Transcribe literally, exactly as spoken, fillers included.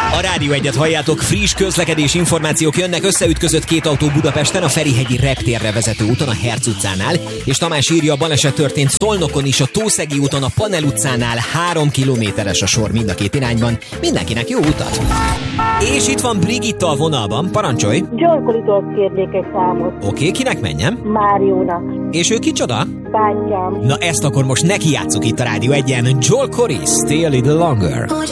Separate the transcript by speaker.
Speaker 1: A Rádió Egyet halljátok, friss közlekedési információk jönnek, összeütközött két autó Budapesten, a Ferihegyi reptérre vezető úton, a Herz utcánál, és Tamás írja, a baleset történt Szolnokon is, a Tószegi úton, a Panel utcánál, három kilométeres a sor mind a két irányban. Mindenkinek jó utat! És itt van Brigitta a vonalban, parancsolj!
Speaker 2: Zsolkolitól kérnék egy számot.
Speaker 1: Oké, okay, kinek menjem?
Speaker 2: Máriónak.
Speaker 1: És ő kicsoda?
Speaker 2: Bátyám.
Speaker 1: Na ezt akkor most neki játsszuk itt a Rádió Egyen. Joel Corey, Stay a Little Longer.